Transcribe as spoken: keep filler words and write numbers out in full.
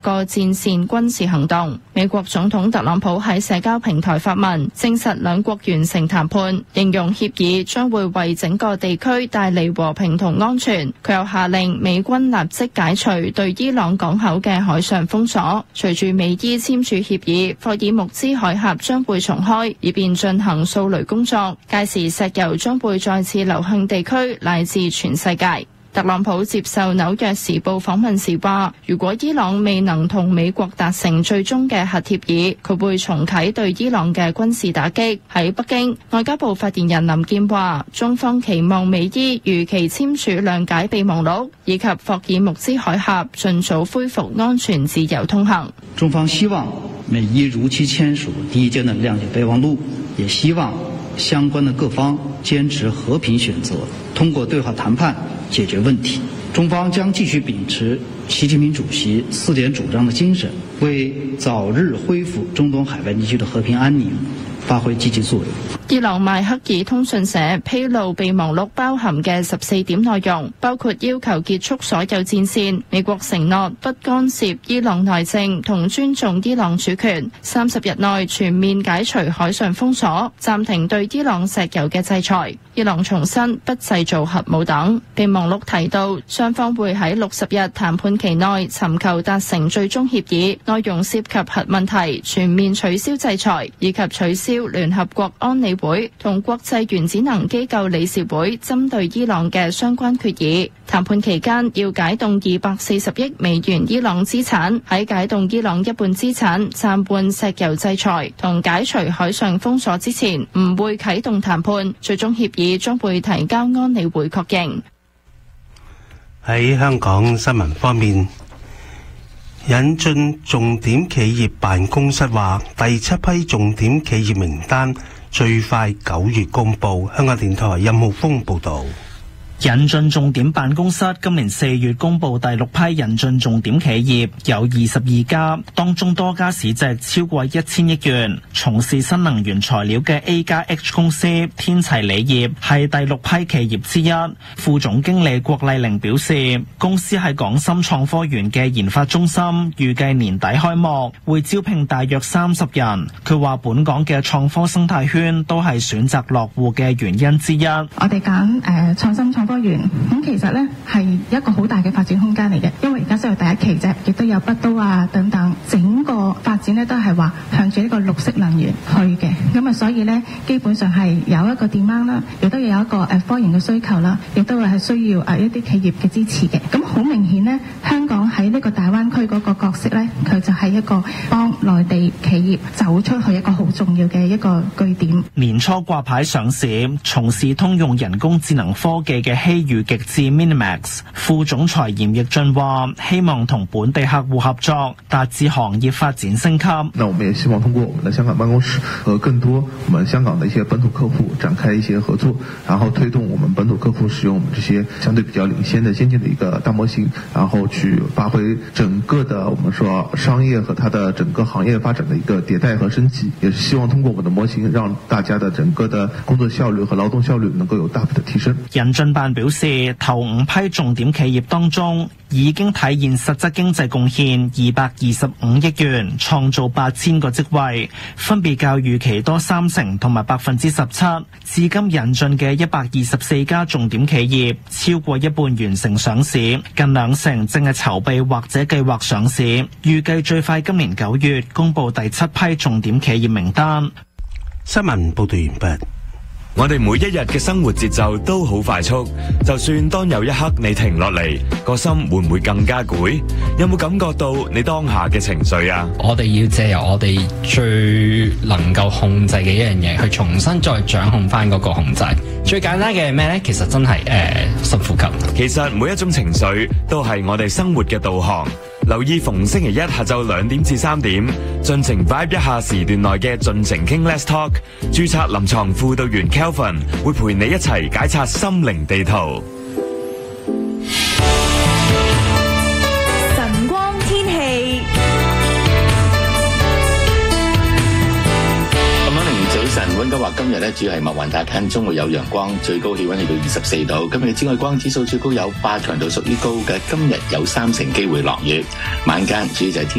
個戰線軍事行動。美國總統特朗普喺社交平台發文，證實兩國完成談判，形容協議將會為整個地區帶嚟和平同安全。佢又下令美軍立即解除對伊朗港口嘅海上封鎖。隨住美伊簽署協議，霍爾木茲海峽將會重開，以便進行掃雷工作。屆時石油將會再次流向地區乃至全世界。特朗普接受紐約時報訪問時話，如果伊朗未能同美國達成最終嘅核協議，佢會重啟對伊朗嘅軍事打擊。喺北京，外交部發言人林健話，中方期望美伊如期簽署諒解備忘錄，以及霍爾木茲海峽盡早恢復安全自由通行。 中方希望美伊如期簽署第一階的諒解備忘錄，也希望相關的各方堅持和平選擇，通過對話談判解決問題。中方將繼續秉持習近平主席四點主張的精神，為早日恢復中東海外地區的和平安寧發揮積極作用。 伊朗邁克爾通訊社披露備忘錄包含嘅十四點內容，包括要求結束所有戰線，美國承諾不干涉伊朗內政同尊重伊朗主權，三十日內全面解除海上封鎖，暫停對伊朗石油嘅制裁。伊朗重申不製造核武等。備忘錄提到，雙方會喺六十日談判期內尋求達成最終協議，內容涉及核問題、全面取消制裁以及取消聯合國安理會同國際原子能機構理事會針對伊朗嘅相關決議。談判期間要解凍二百四十億美元伊朗資產，喺解凍伊朗一半資產、暫緩石油制裁同解除海上封鎖之前，唔會啟動談判。最終協議將會提交安理會確認。 喺香港新聞方面，引進重點企業辦公室話，第七批重點企業名單最快九月公布。香港電台任浩峰報道。 引進重點辦公室今年四月公布第六批引進重點企業，有二十二家，當中多家市值超過一千億元。從事新能源材料嘅 A 加 H 公司天齊鋰業係第六批企業之一。副總經理郭麗玲表示，公司喺港深創科園嘅研發中心預計年底開幕，會招聘大約三十人。佢話本港嘅創科生態圈都係選擇落戶嘅原因之一。 我哋揀誒創新創科園咁其實咧係一個好大嘅發展空間嚟嘅，因為而家先係第一期啫，亦都有北都啊等等，整個發展咧都係話向住呢個綠色能源去嘅，咁啊所以咧基本上係有一個 demand 啦，亦都有一個誒科研嘅需求啦，亦都係需要誒一啲企業嘅支持嘅。咁好明顯咧，香港喺呢個大灣區嗰個角色咧，佢就係一個幫內地企業走出去一個好重要嘅一個據點。 年初掛牌上市，從事通用人工智能科技嘅希裕極致 Minimax 副總裁嚴奕俊話，希望同本地客戶合作，達至行業發展升級。 那我們也希望通過我們的香港辦公室和更多我們香港的一些本土客戶展開一些合作，然後推動我們本土客戶使用我們這些相對比較領先的先進的一個大模型，然後去發揮整個的我們說商業和它的整個行業發展的一個迭代和升級，也是希望通過我們的模型，讓大家的整個的工作效率和勞動效率能夠有大幅的提升。 引進辦表示，頭五批重點企業當中，已經體現實質經濟貢獻二百二十五億元，創造八千個職位，分別較預期多三成同埋百分之十七。至今引進嘅一百二十四家重點企業，超過一半完成上市，近兩成正係籌備或者計劃上市。預計最快今年九月公布第七批重點企業名單。 新聞報道完畢。 我哋每一日嘅生活節奏都好快速，就算當有一刻你停落嚟，個心會唔會更加攰？有冇感覺到你當下嘅情緒啊？ 我哋要借由我哋最能夠控制嘅一樣嘢，去重新再掌控翻嗰個控制。最簡單嘅係咩呢？其實真係誒、呃、深呼吸。 其實每一種情緒都係我哋生活嘅導航。留意逢星期一下晝兩點至三點，盡情 vibe 一下時段內嘅盡情傾 Let's Talk。註冊臨床輔導員 Kelvin 會陪你一齊解拆心靈地圖。 晨光天氣。 早晨，溫哥華今日咧主要係密雲大間中會有陽光，最高氣溫去到二十四度。今日嘅紫外光指數最高有八，強度屬於高嘅。今日有三成機會落雨，晚間主要就係天。